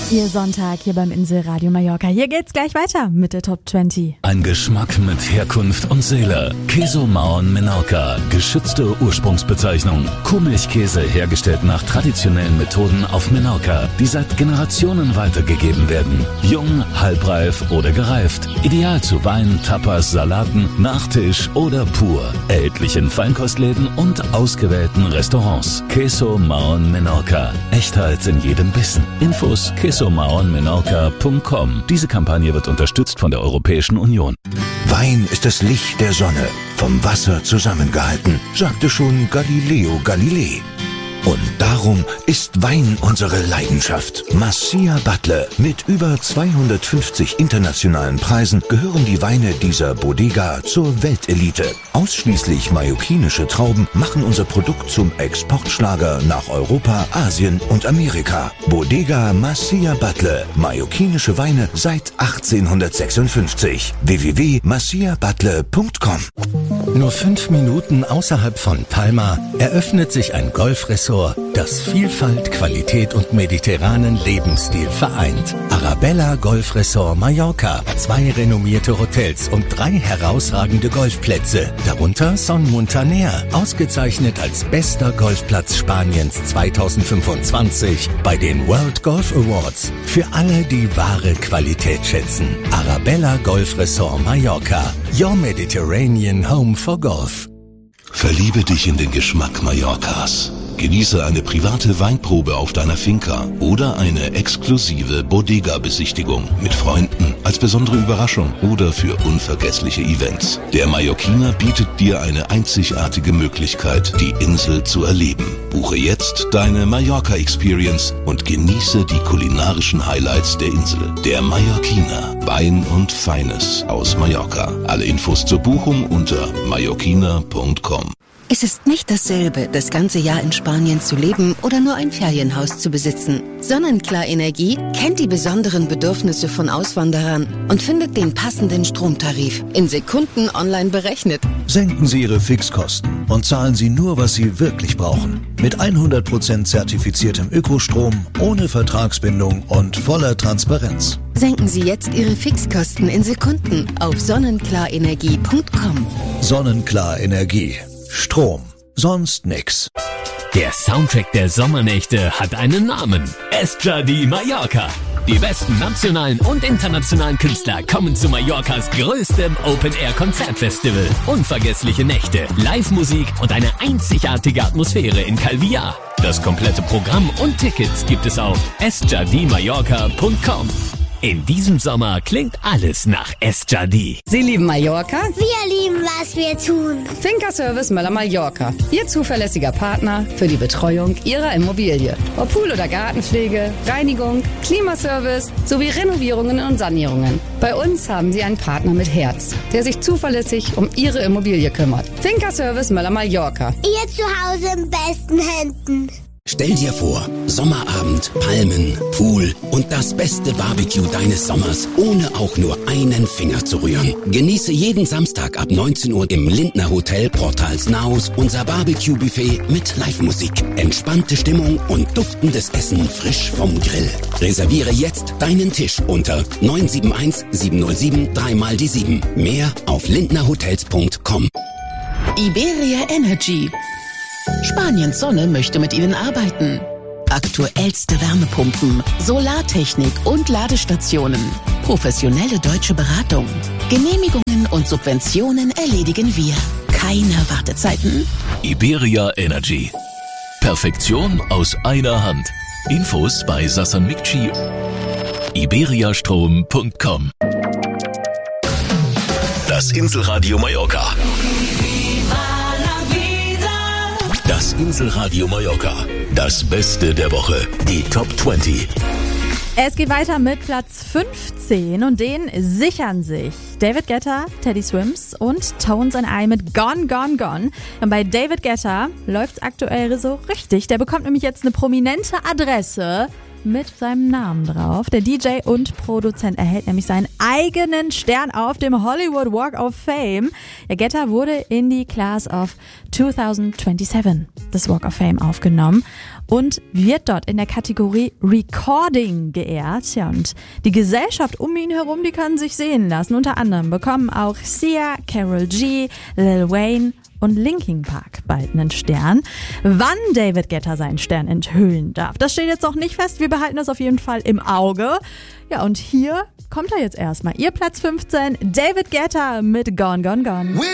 Ihr Sonntag hier beim Inselradio Mallorca. Hier geht's gleich weiter mit der Top 20. Ein Geschmack mit Herkunft und Seele. Queso Mauern Menorca. Geschützte Ursprungsbezeichnung. Kuhmilchkäse hergestellt nach traditionellen Methoden auf Menorca, die seit Generationen weitergegeben werden. Jung, halbreif oder gereift. Ideal zu Wein, Tapas, Salaten, Nachtisch oder pur. Erhältlich in Feinkostläden und ausgewählten Restaurants. Queso Mauern Menorca. Echtheit in jedem Bissen. Infos quesomauernmenorca.com. Diese Kampagne wird unterstützt von der Europäischen Union. Wein ist das Licht der Sonne, vom Wasser zusammengehalten, sagte schon Galileo Galilei. Und darum ist Wein unsere Leidenschaft. Masia Butler. Mit über 250 internationalen Preisen gehören die Weine dieser Bodega zur Weltelite. Ausschließlich mallorquinische Trauben machen unser Produkt zum Exportschlager nach Europa, Asien und Amerika. Bodega Masia Butler. Mallorquinische Weine seit 1856. www.masiabutler.com. Nur 5 Minuten außerhalb von Palma eröffnet sich ein Golfresort, das Vielfalt, Qualität und mediterranen Lebensstil vereint. Arabella Golf Resort Mallorca. 2 renommierte Hotels und 3 herausragende Golfplätze. Darunter Son Montaner, ausgezeichnet als bester Golfplatz Spaniens 2025 bei den World Golf Awards. Für alle, die wahre Qualität schätzen. Arabella Golf Resort Mallorca. Your Mediterranean Home for Golf. Verliebe dich in den Geschmack Mallorcas. Genieße eine private Weinprobe auf deiner Finca oder eine exklusive Bodega-Besichtigung mit Freunden als besondere Überraschung oder für unvergessliche Events. Der Mallorquiner bietet dir eine einzigartige Möglichkeit, die Insel zu erleben. Buche jetzt deine Mallorca-Experience und genieße die kulinarischen Highlights der Insel. Der Mallorquiner. Wein und Feines aus Mallorca. Alle Infos zur Buchung unter mallorquiner.com. Es ist nicht dasselbe, das ganze Jahr in Spanien zu leben oder nur ein Ferienhaus zu besitzen. Sonnenklar Energie kennt die besonderen Bedürfnisse von Auswanderern und findet den passenden Stromtarif in Sekunden online berechnet. Senken Sie Ihre Fixkosten und zahlen Sie nur, was Sie wirklich brauchen. Mit 100% zertifiziertem Ökostrom, ohne Vertragsbindung und voller Transparenz. Senken Sie jetzt Ihre Fixkosten in Sekunden auf sonnenklarenergie.com. Sonnenklar Energie. Strom. Sonst nix. Der Soundtrack der Sommernächte hat einen Namen. Esjadi Mallorca. Die besten nationalen und internationalen Künstler kommen zu Mallorcas größtem Open-Air-Konzertfestival. Unvergessliche Nächte, Live-Musik und eine einzigartige Atmosphäre in Calvillar. Das komplette Programm und Tickets gibt es auf esjadimallorca.com. In diesem Sommer klingt alles nach Esjadi. Sie lieben Mallorca? Wir lieben, was wir tun. Finca Service Möller Mallorca. Ihr zuverlässiger Partner für die Betreuung Ihrer Immobilie. Ob Pool- oder Gartenpflege, Reinigung, Klimaservice sowie Renovierungen und Sanierungen. Bei uns haben Sie einen Partner mit Herz, der sich zuverlässig um Ihre Immobilie kümmert. Finca Service Möller Mallorca. Ihr Zuhause in besten Händen. Stell dir vor, Sommerabend, Palmen, Pool und das beste Barbecue deines Sommers, ohne auch nur einen Finger zu rühren. Genieße jeden Samstag ab 19 Uhr im Lindner Hotel Portals Naus unser Barbecue-Buffet mit Live-Musik, entspannte Stimmung und duftendes Essen frisch vom Grill. Reserviere jetzt deinen Tisch unter 971 707 3x7. Mehr auf lindnerhotels.com. Iberia Energy. Spaniens Sonne möchte mit Ihnen arbeiten. Aktuellste Wärmepumpen, Solartechnik und Ladestationen. Professionelle deutsche Beratung. Genehmigungen und Subventionen erledigen wir. Keine Wartezeiten. Iberia Energy. Perfektion aus einer Hand. Infos bei Sassan Mikci. iberiastrom.com. Das Inselradio Mallorca. Das Inselradio Mallorca. Das Beste der Woche. Die Top 20. Es geht weiter mit Platz 15 und den sichern sich David Guetta, Teddy Swims und Tones and I mit Gone, Gone, Gone. Und bei David Guetta läuft's aktuell so richtig. Der bekommt nämlich jetzt eine prominente Adresse mit seinem Namen drauf. Der DJ und Produzent erhält nämlich seinen eigenen Stern auf dem Hollywood Walk of Fame. Ja, Guetta wurde in die Class of 2027 des Walk of Fame aufgenommen und wird dort in der Kategorie Recording geehrt. Ja, und die Gesellschaft um ihn herum, die kann sich sehen lassen. Unter anderem bekommen auch Sia, Karol G, Lil Wayne und Linkin Park bald einen Stern. Wann David Guetta seinen Stern enthüllen darf, das steht jetzt noch nicht fest. Wir behalten das auf jeden Fall im Auge. Ja, und hier kommt er jetzt erstmal. Ihr Platz 15, David Guetta mit Gone, Gone, Gone.